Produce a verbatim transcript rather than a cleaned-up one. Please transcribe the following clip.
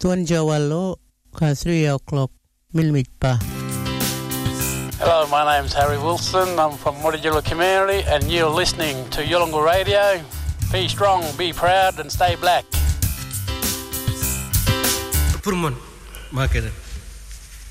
Tuan Jawalo Kasri O'clock Milmitpa. Hello, my name's Harry Wilson. I'm from Murrayilla community and you're listening to Yolngu Radio. Be strong, be proud and stay black. Purman, Market.